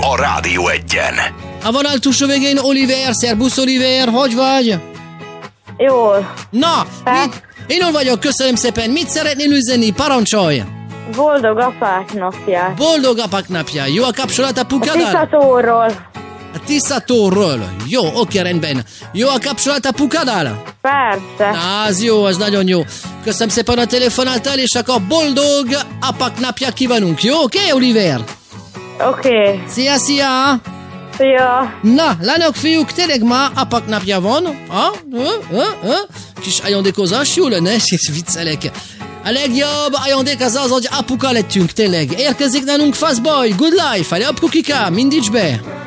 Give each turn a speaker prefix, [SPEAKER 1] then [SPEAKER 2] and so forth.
[SPEAKER 1] a Rádió Egyen.
[SPEAKER 2] A vonal túlsó végén Oliver, szerbusz Oliver, hogy vagy?
[SPEAKER 3] Jól.
[SPEAKER 2] Na, én hol vagyok, köszönöm szépen. Mit szeretnél üzenni? Parancsolj!
[SPEAKER 3] Boldog apák napját.
[SPEAKER 2] Boldog apák napja. Jó a kapcsolat a
[SPEAKER 3] A
[SPEAKER 2] pukaddal?
[SPEAKER 3] Tiszatóról.
[SPEAKER 2] A Tiszatóról. Jó, oké, rendben. Jó a kapcsolat a pukaddal?
[SPEAKER 3] Persze.
[SPEAKER 2] Na, az jó, az nagyon jó. Köszönöm szépen a telefonáltál, és akkor boldog apák napja kívánunk. Jó, oké, Oliver?
[SPEAKER 3] Oké.
[SPEAKER 2] Szia, szia!
[SPEAKER 3] Szia.
[SPEAKER 2] Na, lányok, fiúk, tényleg ma apák napja van. Kis ajándékozás, jó lenne, és viccelek. A legjobb ajándék az, hogy apuka lettünk, tényleg. Érkezik nálunk Fastboy, Good Life, a legjobb kukika, mindíts be!